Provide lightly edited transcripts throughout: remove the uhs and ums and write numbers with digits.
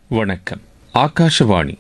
வணக்கம். ஆகாஷவாணி.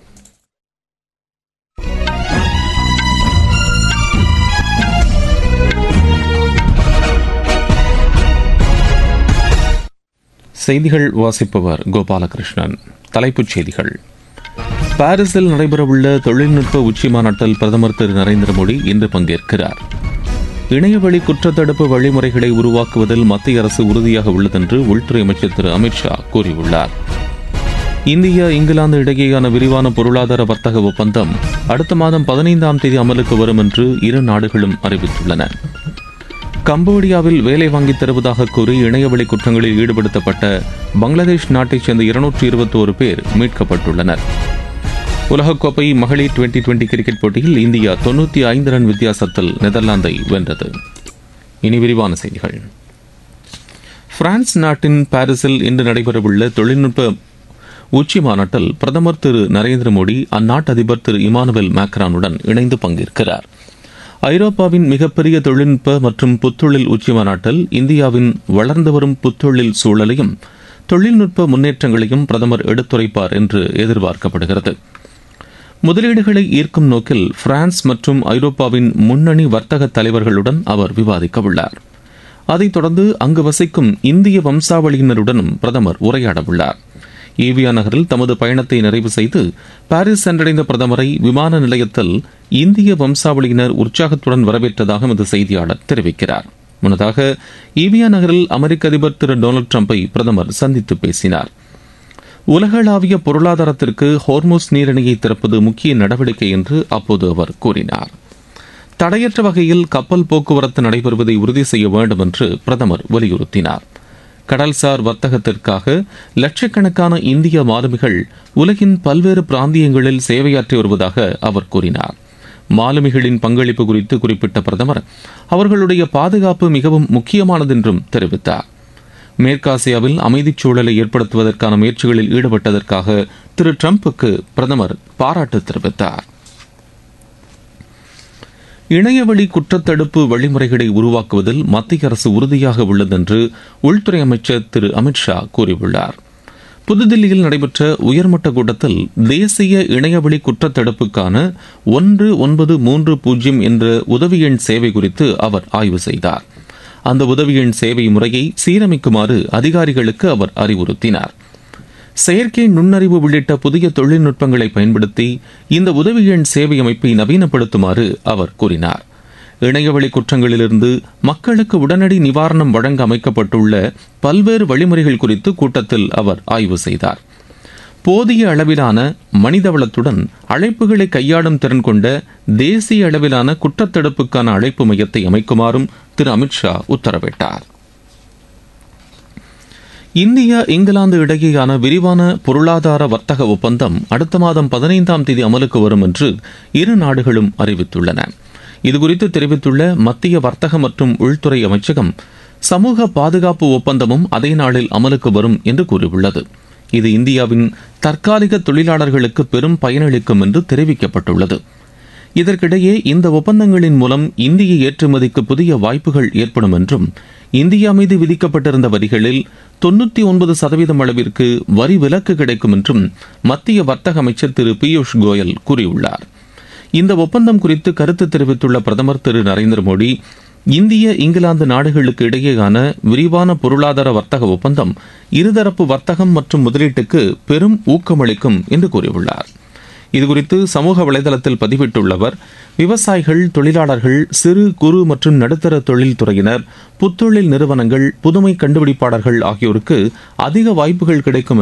செய்திகள் வாசிப்பவர் கோபாலகிருஷ்ணன். தலைப்புச் செய்திகள். பாரிஸில் நடைபெறவுள்ள தொழில்நுட்ப உச்சிமாநாட்டில் பிரதமர் திரு நரேந்திர மோடி இன்று பங்கேற்கிறார். இணையவழி குற்றத்தடுப்பு வழிமுறைகளை உருவாக்குவதில் மத்திய அரசு உறுதியாக உள்ளதென்று உள்துறை அமைச்சர் திரு அமித்ஷா கூறியுள்ளார். இந்தியா இங்கிலாந்து இடையேயான விரிவான பொருளாதார வர்த்தக ஒப்பந்தம் அடுத்த மாதம் 15ஆம் தேதி அமலுக்கு வரும் என்று இரு நாடுகளும் அறிவித்துள்ளன. கம்போடியாவில் வேலை வாங்கித் தருவதாக கூறி இணையவழி குற்றங்களில் ஈடுபடுத்தப்பட்ட பங்களாதேஷ் நாட்டைச் சேர்ந்த 221 பேர் மீட்கப்பட்டுள்ளனர். உலகக்கோப்பை மகளிர் டுவெண்டி கிரிக்கெட் போட்டியில் இந்தியா 95 ரன் வித்தியாசத்தில் நெதர்லாந்தை வென்றது. இனி விரிவான செய்திகள். பிரான்ஸ் நாட்டின் பாரிஸில் இன்று நடைபெறவுள்ள தொழில்நுட்ப உச்சி மாநாட்டில் பிரதமர் திரு நரேந்திர மோடி அந்நாட்டு அதிபர் திரு இமானுவேல் மேக்ரானுடன் இணைந்து பங்கேற்கிறார். ஐரோப்பாவின் மிகப்பெரிய தொழில்நுட்ப மற்றும் புத்தொழில் உச்சி மாநாட்டில் இந்தியாவின் வளர்ந்து வரும் புத்தொழில் சூழலையும் தொழில்நுட்ப முன்னேற்றங்களையும் பிரதமர் எடுத்துரைப்பார் என்று எதிர்பார்க்கப்படுகிறது. முதலீடுகளை ஈர்க்கும் நோக்கில் பிரான்ஸ் மற்றும் ஐரோப்பாவின் முன்னணி வர்த்தக தலைவர்களுடன் அவர் விவாதிக்க உள்ளார். அதைத் தொடர்ந்து அங்கு வசிக்கும் இந்திய வம்சாவளியினருடனும் பிரதமர் உரையாட உள்ளார். ஈவியா நகரில் தமது பயணத்தை நிறைவு செய்து பாரிஸ் சென்றடைந்த பிரதமரை விமான நிலையத்தில் இந்திய வம்சாவளியினர் உற்சாகத்துடன் வரவேற்றதாக எமது செய்தியாளர் தெரிவிக்கிறார். முன்னதாக ஈவியா நகரில் அமெரிக்க அதிபர் திரு டொனால்டு டிரம்பை பிரதமர் சந்தித்து பேசினார். உலகளாவிய பொருளாதாரத்திற்கு ஹோர்முஸ் நீரிணையை திறப்பது முக்கிய நடவடிக்கை என்று அப்போது அவர் கூறினார். தடையற்ற வகையில் கப்பல் போக்குவரத்து நடைபெறுவதை உறுதி செய்ய வேண்டும் என்று பிரதமர் வலியுறுத்தினார். கடல்சார் வர்த்தகத்திற்காக லட்சக்கணக்கான இந்திய மாலுமிகள் உலகின் பல்வேறு பிராந்தியங்களில் சேவையாற்றி வருவதாக அவர் கூறினார். மாலுமிகளின் பங்களிப்பு குறித்து குறிப்பிட்ட பிரதமர் அவர்களுடைய பாதுகாப்பு மிகவும் முக்கியமானது என்றும் தெரிவித்தார். மேற்காசியாவில் அமைதிச் சூழலை ஏற்படுத்துவதற்கான முயற்சிகளில் ஈடுபட்டதற்காக திரு டிரம்புக்கு பிரதமர் பாராட்டு தெரிவித்தார். இணையவழி குற்றத்தடுப்பு வழிமுறைகளை உருவாக்குவதில் மத்திய அரசு உறுதியாக உள்ளதென்று உள்துறை அமைச்சர் திரு அமித்ஷா கூறியுள்ளார். புதுதில்லியில் நடைபெற்ற உயர்மட்ட கூட்டத்தில் தேசிய இணையவழி குற்றத்தடுப்புக்கான 1930 என்ற உதவி எண் சேவை குறித்து அவர் ஆய்வு செய்தார். அந்த உதவி எண் சேவை முறையை சீரமைக்குமாறு அதிகாரிகளுக்கு அவர் அறிவுறுத்தினார். செயற்கை நுண்ணறிவு உள்ளிட்ட புதிய தொழில்நுட்பங்களை பயன்படுத்தி இந்த உதவி எண் சேவை அமைப்பை நவீனப்படுத்துமாறு அவர் கூறினார். இணையவழி குற்றங்களிலிருந்து மக்களுக்கு உடனடி நிவாரணம் வழங்க அமைக்கப்பட்டுள்ள பல்வேறு வழிமுறைகள் குறித்து கூட்டத்தில் அவர் ஆய்வு செய்தார். போதிய அளவிலான மனிதவளத்துடன் அழைப்புகளை கையாளும் திறன் கொண்ட தேசிய அளவிலான குற்றத்தடுப்புக்கான அழைப்பு மையத்தை அமைக்குமாறும் திரு அமித்ஷா உத்தரவிட்டார். இந்தியா இங்கிலாந்து இடையேயான விரிவான பொருளாதார வர்த்தக ஒப்பந்தம் அடுத்த மாதம் 15ஆம் தேதி அமலுக்கு வரும் என்று இரு நாடுகளும் அறிவித்துள்ளன. இதுகுறித்து தெரிவித்துள்ள மத்திய வர்த்தக மற்றும் உள்துறை அமைச்சகம் சமூக பாதுகாப்பு ஒப்பந்தமும் அதே நாளில் அமலுக்கு வரும் என்று கூறியுள்ளது. இது இந்தியாவின் தற்காலிக தொழிலாளர்களுக்கு பெரும் பயனளிக்கும் என்று தெரிவிக்கப்பட்டுள்ளது. இதற்கிடையே இந்த ஒப்பந்தங்களின் மூலம் இந்திய ஏற்றுமதிக்கு புதிய வாய்ப்புகள் ஏற்படும் என்றும் இந்தியா மீது விதிக்கப்பட்டிருந்த வரிகளில் 99% அளவிற்கு வரி விலக்கு கிடைக்கும் என்றும் மத்திய வர்த்தக அமைச்சர் திரு பியூஷ் கோயல் கூறியுள்ளார். இந்த ஒப்பந்தம் குறித்து கருத்து தெரிவித்துள்ள பிரதமர் திரு நரேந்திர மோடி இந்திய இங்கிலாந்து நாடுகளுக்கு இடையேயான விரிவான பொருளாதார வர்த்தக ஒப்பந்தம் இருதரப்பு வர்த்தகம் மற்றும் முதலீட்டுக்கு பெரும் ஊக்கமளிக்கும் என்று கூறியுள்ளார். இதுகுறித்து சமூக வலைதளத்தில் பதிவிட்டுள்ளவர், விவசாயிகள், தொழிலாளர்கள், சிறு குறு மற்றும் நடுத்தர தொழில்துறையினர், புத்தொழில் நிறுவனங்கள், புதுமை கண்டுபிடிப்பாளர்கள் ஆகியோருக்கு அதிக வாய்ப்புகள் கிடைக்கும்